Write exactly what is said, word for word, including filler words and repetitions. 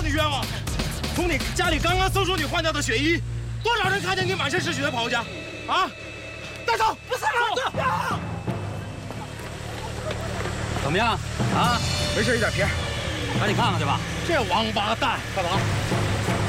冤枉！从你家里刚刚搜出你换掉的血衣，多少人看见你满身是血的跑回家？啊！带走！不是了！ 怎么样？啊？ 没事，一点皮。 赶紧看看去吧。 这王八蛋！ 快走！